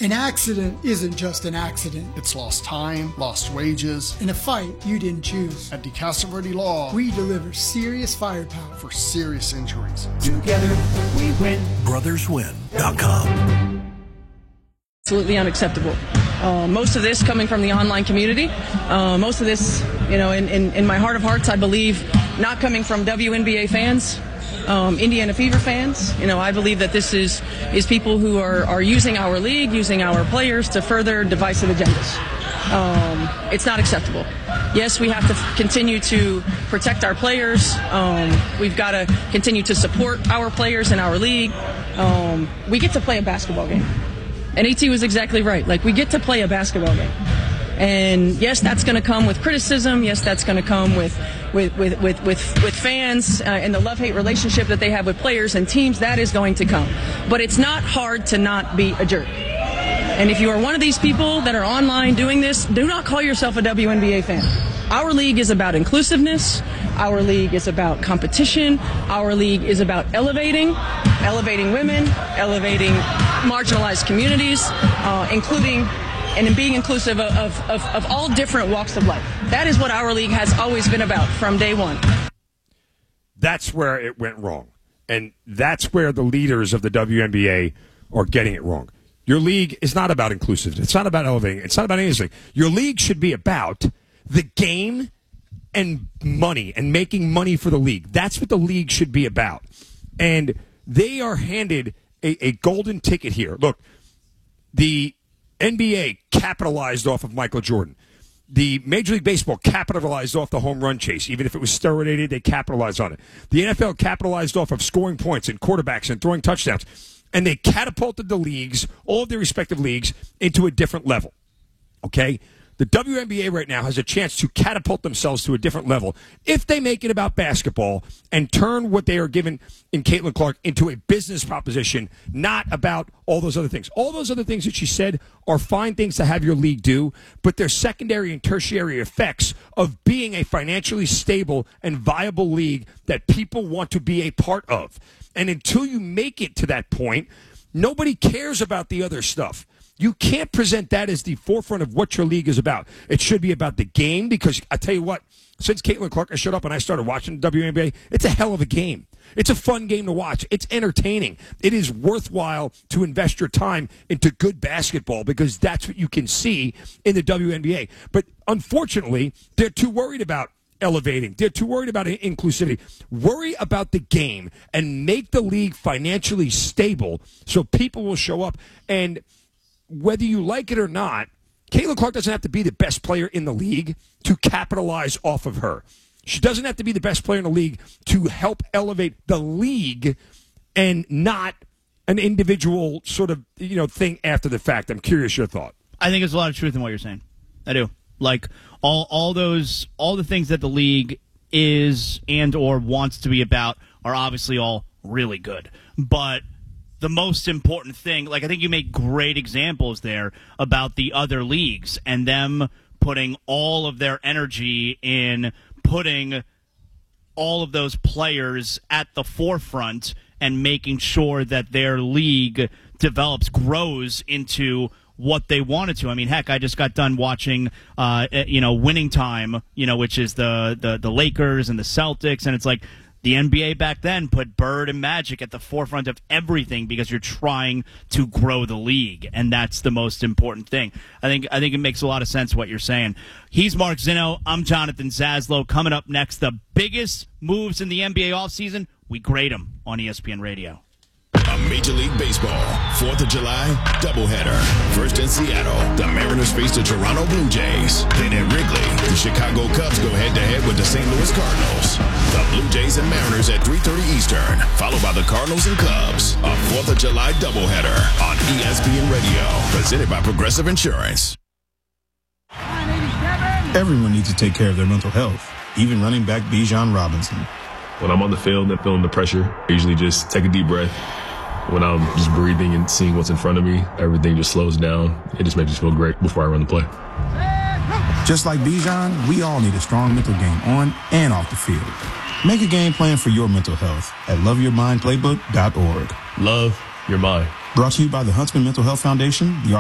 An accident isn't just an accident. It's lost time, lost wages. In a fight you didn't choose. At DeCastro Law, we deliver serious firepower for serious injuries. Together we win. BrothersWin.com. Absolutely unacceptable. Most of this coming from the online community. Most of this, in my heart of hearts, I believe, not coming from WNBA fans. Indiana Fever fans. I believe that this is people who are using our league, using our players to further divisive agendas. It's not acceptable. Yes, we have to continue to protect our players. We've got to continue to support our players in our league. We get to play a basketball game. And AT was exactly right. We get to play a basketball game. And yes, that's going to come with criticism. Yes, that's going to come with fans and the love-hate relationship that they have with players and teams. That is going to come. But it's not hard to not be a jerk. And if you are one of these people that are online doing this, do not call yourself a WNBA fan. Our league is about inclusiveness. Our league is about competition. Our league is about elevating women, elevating marginalized communities, including and being inclusive of all different walks of life. That is what our league has always been about from day one. That's where it went wrong. And that's where the leaders of the WNBA are getting it wrong. Your league is not about inclusiveness. It's not about elevating. It's not about anything. Your league should be about the game and money and making money for the league. That's what the league should be about. And they are handed a golden ticket here. Look, the NBA capitalized off of Michael Jordan. The Major League Baseball capitalized off the home run chase. Even if it was steroidated, they capitalized on it. The NFL capitalized off of scoring points and quarterbacks and throwing touchdowns. And they catapulted the leagues, all of their respective leagues, into a different level. Okay? The WNBA right now has a chance to catapult themselves to a different level if they make it about basketball and turn what they are given in Caitlin Clark into a business proposition, not about all those other things. All those other things that she said are fine things to have your league do, but they're secondary and tertiary effects of being a financially stable and viable league that people want to be a part of. And until you make it to that point, nobody cares about the other stuff. You can't present that as the forefront of what your league is about. It should be about the game because, I tell you what, since Caitlin Clark has showed up and I started watching the WNBA, it's a hell of a game. It's a fun game to watch. It's entertaining. It is worthwhile to invest your time into good basketball because that's what you can see in the WNBA. But unfortunately, they're too worried about elevating. They're too worried about inclusivity. Worry about the game and make the league financially stable so people will show up. And whether you like it or not, Caitlin Clark doesn't have to be the best player in the league to capitalize off of her. She doesn't have to be the best player in the league to help elevate the league and not an individual sort of, thing after the fact. I'm curious your thought. I think there's a lot of truth in what you're saying. I do. All the things that the league is and or wants to be about are obviously all really good. But the most important thing, I think you make great examples there about the other leagues and them putting all of their energy in putting all of those players at the forefront and making sure that their league develops, grows into what they wanted to. I mean, heck, I just got done watching, Winning Time, which is the Lakers and the Celtics, and it's like, the NBA back then put Bird and Magic at the forefront of everything because you're trying to grow the league, and that's the most important thing. I think it makes a lot of sense what you're saying. He's Mark Zinno. I'm Jonathan Zaslow. Coming up next, the biggest moves in the NBA offseason, we grade them on ESPN Radio. A Major League Baseball 4th of July doubleheader. First in Seattle, the Mariners face the Toronto Blue Jays. Then at Wrigley, the Chicago Cubs go head-to-head with the St. Louis Cardinals. The Blue Jays and Mariners at 3:30 Eastern, followed by the Cardinals and Cubs. A 4th of July doubleheader on ESPN Radio, presented by Progressive Insurance. Everyone needs to take care of their mental health, even running back Bijan Robinson. When I'm on the field and feeling the pressure, I usually just take a deep breath. When I'm just breathing and seeing what's in front of me, everything just slows down. It just makes me feel great before I run the play. Just like Bijan, we all need a strong mental game on and off the field. Make a game plan for your mental health at loveyourmindplaybook.org. Love your mind. Brought to you by the Huntsman Mental Health Foundation, the